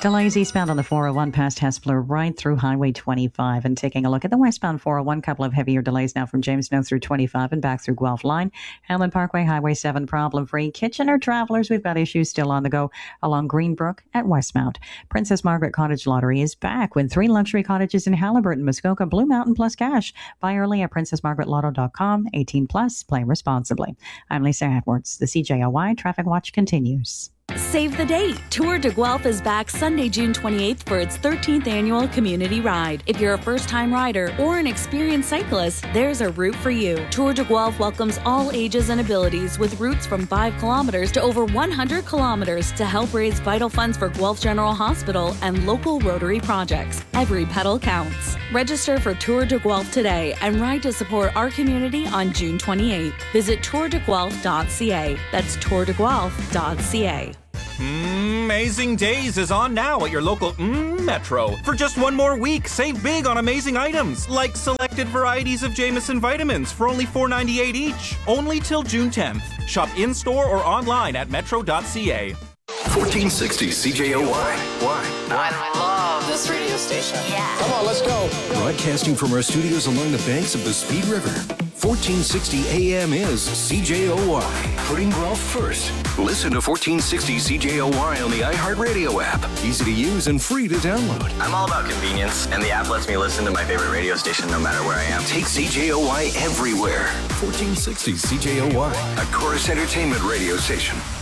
Delays eastbound on the 401 past Hespeler right through Highway 25. And taking a look at the westbound 401, couple of heavier delays now from Jamestown through 25 and back through Guelph Line. Hanlon Parkway, Highway 7 problem-free. Kitchener travelers, we've got issues still on the go along Greenbrook at Westmount. Princess Margaret Cottage Lottery is back with 3 luxury cottages in Halliburton, Muskoka, Blue Mountain plus cash. Buy early at princessmargaretlotto.com. 18 plus. Play responsibly. I'm Lisa Edwards. The CJOY Traffic Watch continues. Save the date. Tour de Guelph is back Sunday, June 28th for its 13th annual community ride. If you're a first-time rider or an experienced cyclist, there's a route for you. Tour de Guelph welcomes all ages and abilities with routes from 5 kilometers to over 100 kilometers to help raise vital funds for Guelph General Hospital and local Rotary projects. Every pedal counts. Register for Tour de Guelph today and ride to support our community on June 28th. Visit tourdeguelph.ca. That's tourdeguelph.ca. Amazing Days is on now at your local Metro. For just one more week, save big on amazing items like selected varieties of Jameson vitamins for only $4.98 each. Only till June 10th. Shop in-store or online at metro.ca. 1460 CJOY. Why? I love this radio station. Yeah. Come on, let's go. Broadcasting from our studios along the banks of the Speed River. 1460 AM is CJOY. Putting Guelph first. Listen to 1460 CJOY on the iHeartRadio app. Easy to use and free to download. I'm all about convenience, and the app lets me listen to my favorite radio station no matter where I am. Take CJOY everywhere. 1460 CJOY, a Chorus Entertainment radio station.